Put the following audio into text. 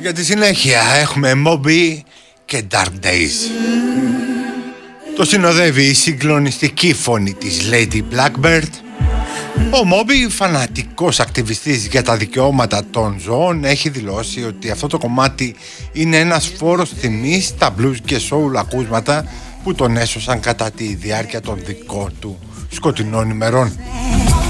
Για τη συνέχεια έχουμε Moby και Dark Days. Το συνοδεύει η συγκλονιστική φωνή της Lady Blackbird. Ο Moby, φανατικός ακτιβιστής για τα δικαιώματα των ζώων, έχει δηλώσει ότι αυτό το κομμάτι είναι ένας φόρος τιμής στα blues και soul ακούσματα που τον έσωσαν κατά τη διάρκεια των δικών του σκοτεινών ημερών.